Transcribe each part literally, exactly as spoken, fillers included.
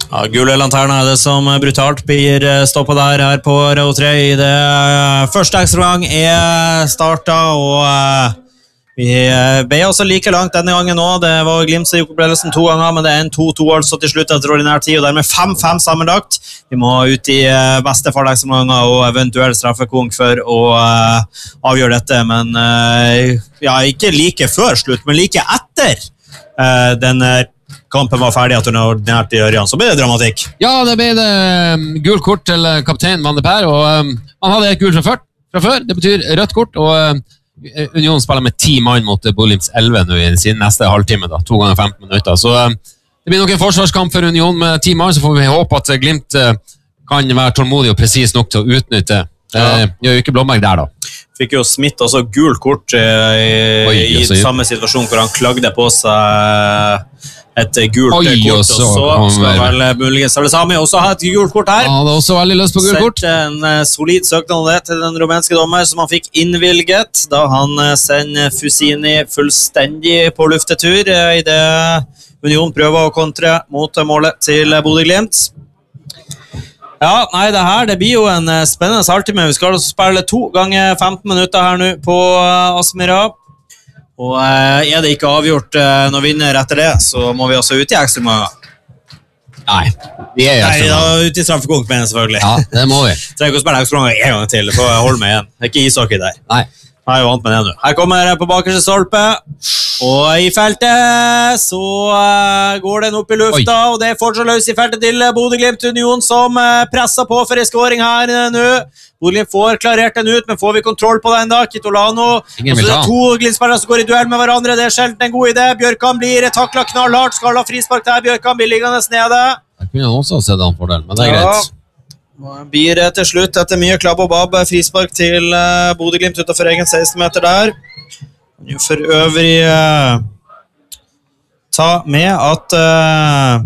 Ja, gule lanterner er det som brutalt blir stoppet der her på row tre i det første ekstragang er startet, og vi ble også like langt denne gangen nå. Det var Glimt som gikk opplevelsen to ganger, men det er en to to altså til slutt etter ordinær tid, og dermed fem fem sammenlagt. Vi må ut i beste fall ekstraganger og eventuelt straffekonk for å uh, avgjøre dette, men uh, ja, ikke like før slutt, men like etter uh, den kampen var ferdig, at hun er ordinært i Ørjan, så ble det dramatikk. Ja, det ble det um, gul kort til kaptein Van de Per, og um, han hadde et gul fra før, fra før. Det betyr rødt kort, og um, Union spiller med ti mann mot Bodø/Glimts elleve nå i sin neste halvtime, da, to ganger femten minutter. Så um, det blir nok en forsvarskamp for Union med ti mann, så får vi håpe at Glimt uh, kan være tålmodig og precis nok til å utnytte. Det ja. Gjør jo ikke Blomberg der, da. Fikk jo Smith også gul kort uh, i, Oi, i samme situasjon hvor han klagde på seg et gult Oi, kort, og så, og så skal vel muligens Salesami også ha et gult kort her. Ja, det er også veldig løst på gult kort. Sett en uh, solid søknad det til den rumenske dommer som han fikk innvilget, da han uh, sender Fusini fullstendig på luftetur uh, i det Union prøver å kontre mot målet til Bodø/Glimt. Ja, nei, det her, det blir jo en uh, spennende halvtime. Vi skal altså spille to ganger femten minutter her nå på uh, Aspmyra. Og eh, er det ikke avgjort eh, når vinner etter det, så må vi også ut i ekstra mange. Nei, vi er i ekstra mange. Nei, da ut i straffekonk med den selvfølgelig. Ja, det må vi. Trenger ikke å spille ekstra mange en gang til, for jeg holder meg igjen. Det er ikke ishockey der. Nei. Jeg er jo vant med det nå. Her kommer jeg på bakerste stolpe, og i feltet så uh, går den opp i lufta, Oi. Og det er fortsatt løs i feltet til Bodø/Glimt Union som uh, presser på for en scoring her uh, nå. Bodø/Glimt får klarert den ut, men får vi kontroll på den da? Kitolano, og så er det to Glimt-spillere som går i duell med hverandre, det er sjelden en god idé. Bjørkan blir taklet knallhardt, skal ha frispark der, Bjørkan blir liggende nede. Jeg kunne også ha sett han fordel, men det er greit. Ja. Blir til slutt etter mye klabb og babb frispark til uh, Bodø/Glimt utenfor egen seksten meter der. For øvrig uh, ta med at uh,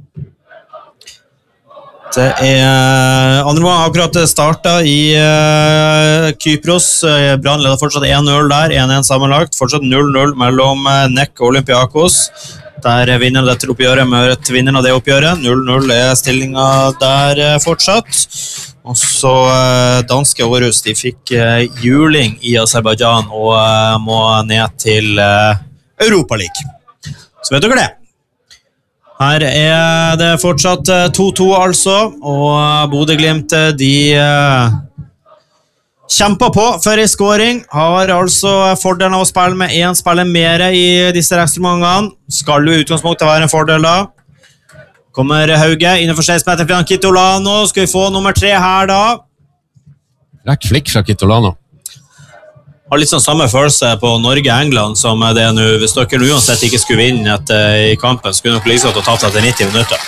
det er andre gang akkurat startet i uh, Kypros. Uh, Brann leder fortsatt en null der, en en sammenlagt. Fortsatt null null mellom uh, N E C og Olympiakos. Der vinner dette oppgjøret med vinneren av det oppgjøret. null null er stillingen der fortsatt. Og så danske Aarhus, de fikk juling i Aserbaidsjan og må ned til Europa League. Så vet dere det. Her er det fortsatt to to altså, og Bodø/Glimt, de kjemper på for en scoring, har altså fordelen av å spille med en spiller mer i disse ekstremangene. Skal jo i utgangspunktet være en fordel da. Kommer Hauge innenfor seksten meter fra Kitolano. Skal vi få nummer tre her da? Rekk flikk fra Kitolano. Har litt sånn samme følelse på Norge-England som det er nå. Hvis dere uansett ikke skulle vinne etter, i kampen, skulle dere liksom ha tatt etter nitti minutter.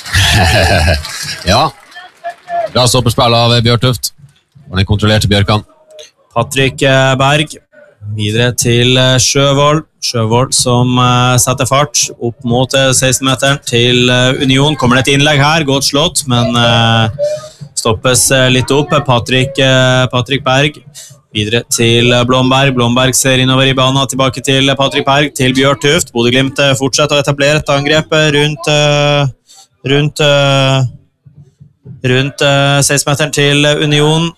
Ja. Bra stopperspill av Bjørtuft. Og den kontrollerte Bjørkan. Patrick Berg videre til Sjøvold. Sjøvold som setter fart opp mot seksten meter til Union. Kommer det et innlegg her, godt slått, men stoppes litt opp. Patrick, Patrick Berg videre til Blomberg. Blomberg ser innover i banen, tilbake til Patrick Berg, til Bjørtuft. Bodø/Glimt fortsetter å etablere et angrep rundt rundt rundt seksten meter til Union.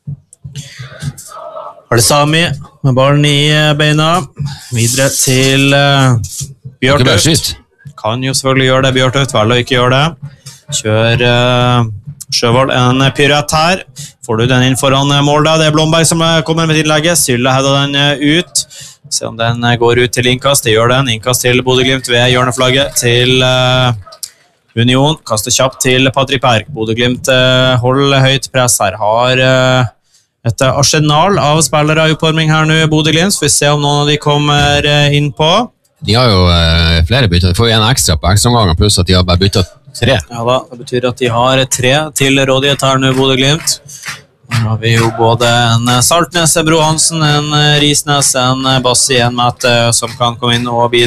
Salesami med ballen i beina. Videre til uh, Bjørtuft. Kan jo selvfølgelig gjøre det, Bjørtuft. Vel å ikke gjøre det. Kjør uh, Sjøvold en pyrett her. Får du den inn foran mål da. Det er Blomberg som kommer med tillegget. Sylle hedder den ut. Se om den går ut til innkast. Det gjør den. Innkast til Bodø/Glimt ved hjørneflagget til uh, Union. Kaster kjapt til Patrick Berg. Bodø/Glimt uh, holder høyt press her. Har... Uh, Et arsenal av spillere i oppvarming her nå i Bodø/Glimt. Vi får se om noen av de kommer inn på. De har jo uh, flere bytter. De får jo en ekstra på ekstraomgangen, pluss at de har bare byttet tre. Ja da, det betyr at de har tre til rådighet her nå i Bodø/Glimt. Nå har vi jo både en Saltnes, Bro Hansen, en Risnes, en Bassi, en Mette som kan komme inn og bidra.